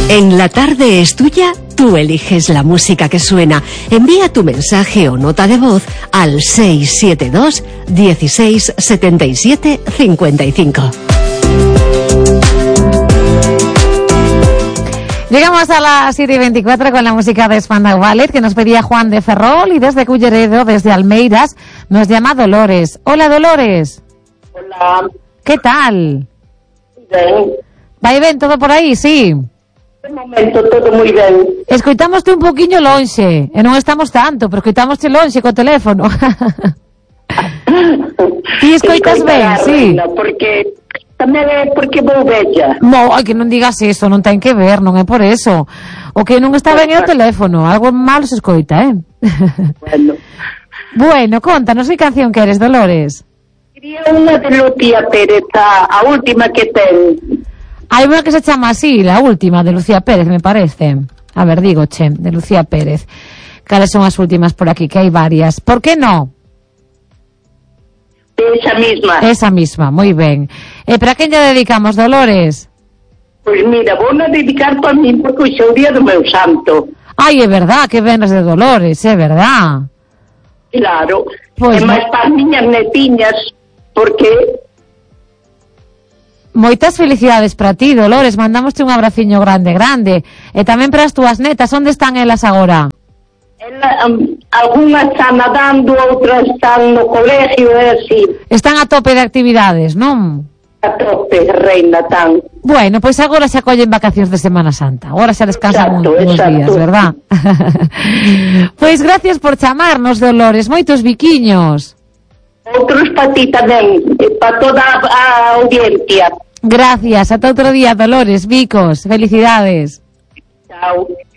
En La Tarde es Tuya, tú eliges la música que suena. Envía tu mensaje o nota de voz al 672 16 77 55. Llegamos a las 7:24 con la música de Spandau Ballet que nos pedía Juan de Ferrol, y desde Culleredo, desde Almeiras, nos llama Dolores. Hola, Dolores. Hola. ¿Qué tal? Ben. Vai ben todo por aí, sí? De momento todo moi ben. Escoitámoste un poquinho lonxe, e non estamos tanto, pero escoitámoste lonxe co teléfono. Ti escoitas ben, sí? Reina, porque tamén é porque vou bella. No, ai, que non digas eso, non ten que ver, non é por eso. O que non está ben é o teléfono, algo malo se escoita, Bueno, contanos que canción queres, Dolores. Quería unha de Lucía Pérez, a última que ten. Hai unha que se chama así, la última, de Lucía Pérez, me parece. A ver, digo, de Lucía Pérez. Cales son as últimas por aquí, que hai varias. ¿Por qué no? Esa misma. Esa misma, moi ben. E para quen lle dedicamos, Dolores? Pois mira, vou a dedicar para mí, porque hoxe é o día do meu santo. Ai, é verdad, que venres de Dolores, é verdad. Claro. Pois e máis para as miñas netiñas, porque... Moitas felicidades para ti, Dolores, mandámoste un abraciño grande, grande. E tamén para as túas netas, onde están elas agora? Algunhas están nadando, outras están no colegio, é así. Están a tope de actividades, non? A tope, reina, tan. Bueno, pois agora se acollen vacacións de Semana Santa. Agora se descansan uns días, verdad? Pois gracias por chamarnos, Dolores, moitos biquiños. Outros para ti tamén, para toda a audiencia. Gracias, ata outro día, Dolores, bicos, felicidades. Chao.